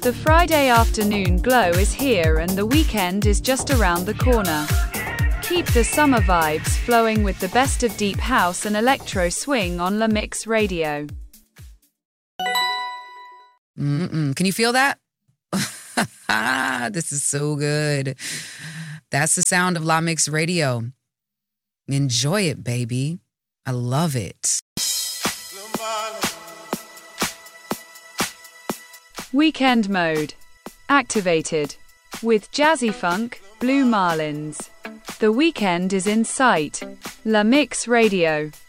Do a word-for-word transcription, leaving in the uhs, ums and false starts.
The Friday afternoon glow is here and the weekend is just around the corner. Keep the summer vibes flowing with the best of deep house and electro swing on La Mix Radio. Mm-mm. Can you feel that? This is so good. That's the sound of La Mix Radio. Enjoy it, baby. I love it. Weekend mode activated with Jazzy Funk, Blue Marlins. The weekend is in sight. La Mix Radio.